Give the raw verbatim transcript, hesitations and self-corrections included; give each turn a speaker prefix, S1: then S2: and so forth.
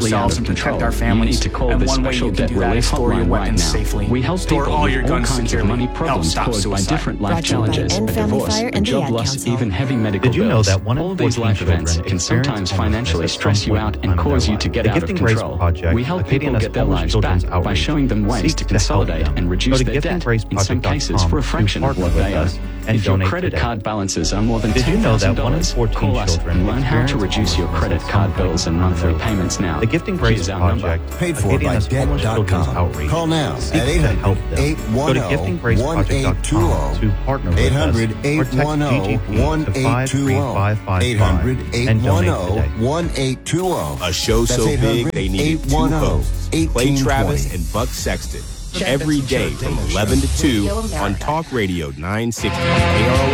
S1: wildly out
S2: ourselves
S1: of
S2: and protect
S1: control,
S2: our families.
S1: you need to call
S2: and
S1: this
S2: one way
S1: special
S2: you can
S1: debt
S2: do that
S1: relief
S2: is store your
S1: hotline right
S2: weapons
S1: now.
S2: safely.
S1: We help
S2: store
S1: people
S2: all
S1: with
S2: your
S1: all
S2: guns
S1: kinds of
S2: securely.
S1: money
S2: Help
S1: problems
S2: stop
S1: caused by
S2: suicide.
S1: different life
S3: Brought to you by
S1: challenges,
S3: End
S1: a
S3: Family
S1: divorce,
S3: Fire
S1: a
S3: and the
S1: job
S3: Ad
S1: loss,
S3: Council.
S1: even heavy medical
S4: Did you know
S1: bills.
S4: that one in
S1: All these
S4: fourteen
S1: life events
S4: children
S1: can
S4: experience
S1: sometimes
S4: homelessness
S1: financially
S4: at some
S1: stress you
S4: point
S1: out
S4: in
S1: and
S4: time in
S1: cause
S4: their
S1: you to
S4: life?
S1: get
S4: The
S1: out of
S4: Gifting Grace
S1: control.
S4: Project,
S1: We help people
S4: Acadiana's
S1: get their
S4: homeless
S1: lives
S4: children's
S1: back by
S4: outreach,
S1: showing them ways
S4: seeks
S1: to
S4: to help
S1: consolidate
S4: them.
S1: and
S4: Go
S1: reduce
S4: to
S1: their
S4: gifting
S1: debt,
S4: grace
S1: in some
S4: project
S1: cases
S4: dot com
S1: for a
S4: to
S1: fraction of
S4: partner
S1: what
S4: with
S1: they
S4: us
S1: owe.
S4: and
S1: If your
S4: donate
S1: credit
S4: today.
S1: card balances are more than
S4: Did you
S1: ten
S4: know
S1: thousand
S4: that one in
S1: dollars,
S4: fourteen
S1: call us
S4: children
S1: and learn how to
S4: experience
S1: reduce your credit card bills and monthly payments now.
S3: The Gifting Brace Project,
S5: paid for by debt dot com. Call now at eight hundred, eight one zero, one eight two zero,
S3: to partner with
S5: eight hundred,
S3: us
S5: eight one zero, one eight two zero, eight hundred, eight one zero, one eight two zero.
S4: A show so big they needed two hosts, Clay Travis and Buck Sexton, every day from eleven to two on Talk Radio nine sixty A R O